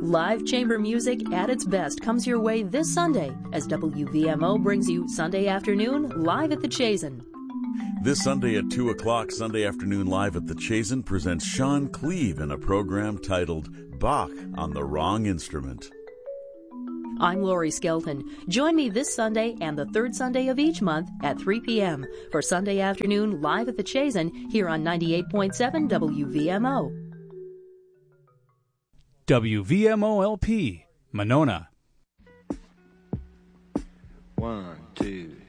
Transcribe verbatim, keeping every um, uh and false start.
Live chamber music at its best comes your way this Sunday as W V M O brings you Sunday Afternoon Live at the Chazen. This Sunday at two o'clock, Sunday Afternoon Live at the Chazen presents Sean Cleve in a program titled Bach on the Wrong Instrument. I'm Lori Skelton. Join me this Sunday and the third Sunday of each month at three p.m. for Sunday Afternoon Live at the Chazen here on ninety-eight point seven W V M O. W V M O L P, Monona. One, two,